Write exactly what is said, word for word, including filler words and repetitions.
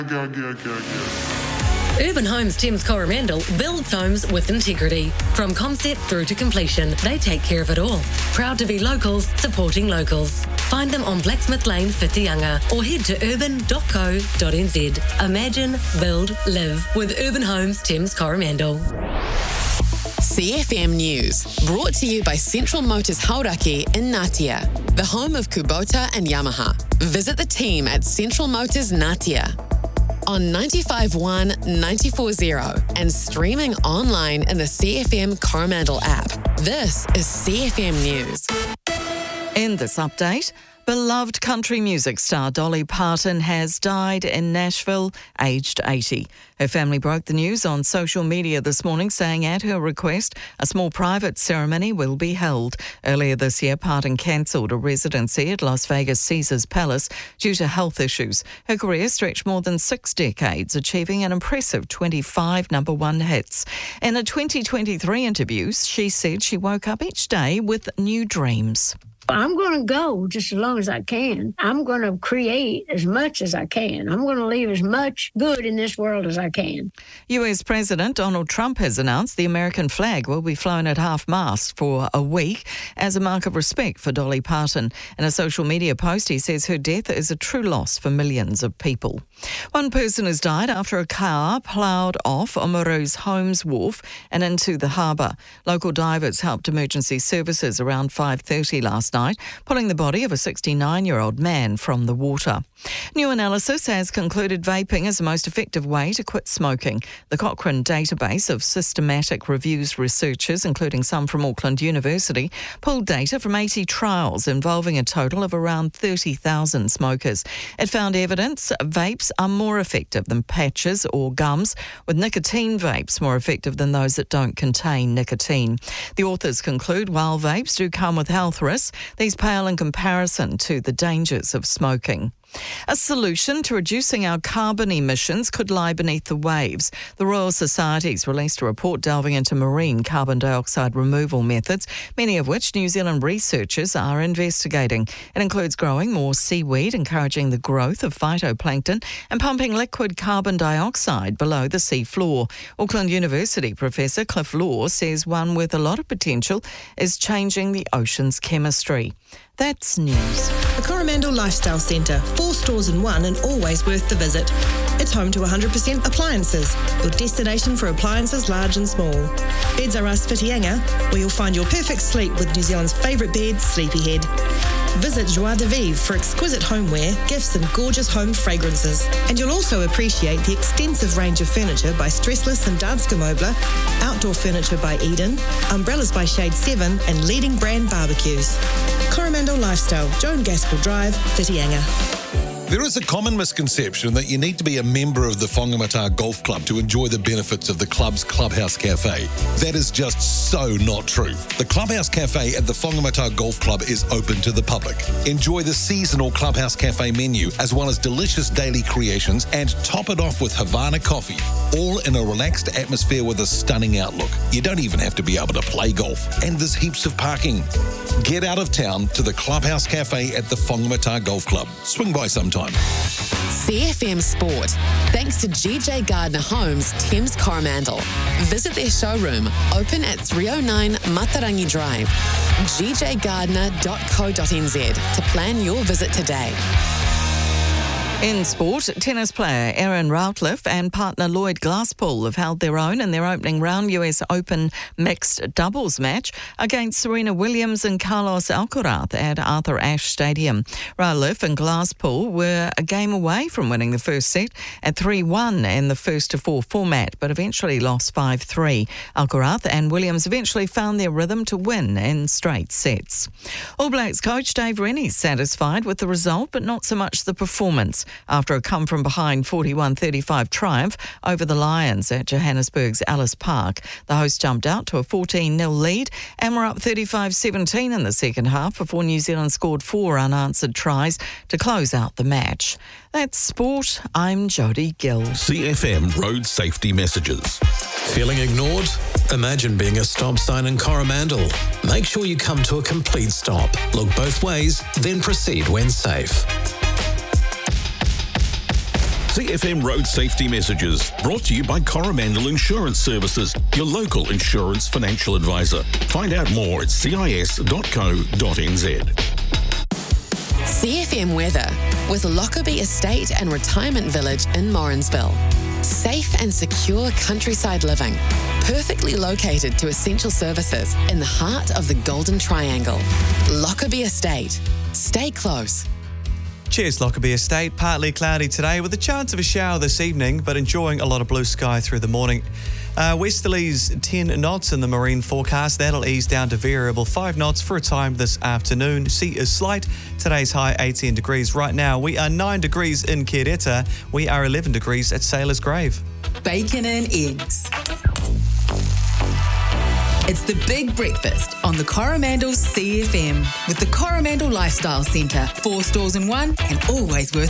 Urban Homes Thames Coromandel builds homes with integrity. From concept through to completion, they take care of it all. Proud to be locals, supporting locals. Find them on Blacksmith Lane, Whitianga, or head to urban dot co dot n z. Imagine, build, live with Urban Homes Thames Coromandel. C F M News, brought to you by Central Motors Hauraki in Ngatea, the home of Kubota and Yamaha. Visit the team at Central Motors Ngatea. On ninety-five point one, ninety-four point zero and streaming online in the C F M Coromandel app. This is C F M News. In this update, beloved country music star Dolly Parton has died in Nashville, aged eighty. Her family broke the news on social media this morning, saying at her request, a small private ceremony will be held. Earlier this year, Parton cancelled a residency at Las Vegas Caesars Palace due to health issues. Her career stretched more than six decades, achieving an impressive twenty-five number one hits. In a twenty twenty-three interview, she said she woke up each day with new dreams. I'm going to go just as long as I can. I'm going to create as much as I can. I'm going to leave as much good in this world as I can. U S President Donald Trump has announced the American flag will be flown at half-mast for a week as a mark of respect for Dolly Parton. In a social media post, he says her death is a true loss for millions of people. One person has died after a car ploughed off Oamaru's Holmes Wharf and into the harbour. Local divers helped emergency services around five thirty last night, pulling the body of a sixty-nine-year-old man from the water. New analysis has concluded vaping is the most effective way to quit smoking. The Cochrane database of systematic reviews researchers, including some from Auckland University, pulled data from eighty trials involving a total of around thirty thousand smokers. It found evidence vapes are more effective than patches or gums, with nicotine vapes more effective than those that don't contain nicotine. The authors conclude while vapes do come with health risks, these pale in comparison to the dangers of smoking. A solution to reducing our carbon emissions could lie beneath the waves. The Royal Society's released a report delving into marine carbon dioxide removal methods, many of which New Zealand researchers are investigating. It includes growing more seaweed, encouraging the growth of phytoplankton, and pumping liquid carbon dioxide below the sea floor. Auckland University Professor Cliff Law says one with a lot of potential is changing the ocean's chemistry. That's news. The Coromandel Lifestyle Centre, four stores in one and always worth the visit. It's home to one hundred percent appliances, your destination for appliances large and small. Beds R Us Whitianga, where you'll find your perfect sleep with New Zealand's favourite bed, Sleepyhead. Visit Joie de Vivre for exquisite homeware, gifts and gorgeous home fragrances. And you'll also appreciate the extensive range of furniture by Stressless and Danske Möbler, outdoor furniture by Eden, umbrellas by Shade seven and leading brand barbecues. Coromandel Lifestyle, Joan Gaskell Drive, Whitianga. There is a common misconception that you need to be a member of the Whangamata Golf Club to enjoy the benefits of the club's Clubhouse Cafe. That is just so not true. The Clubhouse Cafe at the Whangamata Golf Club is open to the public. Enjoy the seasonal Clubhouse Cafe menu as well as delicious daily creations and top it off with Havana coffee, all in a relaxed atmosphere with a stunning outlook. You don't even have to be able to play golf, and there's heaps of parking. Get out of town to the Clubhouse Cafe at the Whangamata Golf Club. Swing by sometime. C F M Sport, thanks to G J Gardner Homes, Thames Coromandel. Visit their showroom, open at three oh nine Matarangi Drive, g j gardner dot co dot n z to plan your visit today. In sport, tennis player Aaron Routliffe and partner Lloyd Glasspool have held their own in their opening round U S Open mixed doubles match against Serena Williams and Carlos Alcaraz at Arthur Ashe Stadium. Routliffe and Glasspool were a game away from winning the first set at three one in the first to four format, but eventually lost five three. Alcaraz and Williams eventually found their rhythm to win in straight sets. All Blacks coach Dave Rennie's satisfied with the result, but not so much the performance. After a come-from-behind forty-one thirty-five triumph over the Lions at Johannesburg's Ellis Park, the hosts jumped out to a fourteen nil lead and were up thirty-five seventeen in the second half before New Zealand scored four unanswered tries to close out the match. That's sport. I'm Jodie Gill. C F M Road Safety Messages. Feeling ignored? Imagine being a stop sign in Coromandel. Make sure you come to a complete stop. Look both ways, then proceed when safe. C F M Road Safety Messages, brought to you by Coromandel Insurance Services, your local insurance financial advisor. Find out more at c i s dot co dot n z. C F M weather with Lockerbie Estate and Retirement Village in Morrinsville. Safe and secure countryside living, perfectly located to essential services in the heart of the Golden Triangle. Lockerbie Estate. Stay close. Cheers, Lockerbie Estate. Partly cloudy today with a chance of a shower this evening, but enjoying a lot of blue sky through the morning. Uh, westerlies ten knots in the marine forecast. That'll ease down to variable five knots for a time this afternoon. Sea is slight. Today's high eighteen degrees. Right now we are nine degrees in Kereta. We are eleven degrees at Sailor's Grave. Bacon and eggs. It's the big breakfast on the Coromandel C F M with the Coromandel Lifestyle Centre. Four stores in one and always worth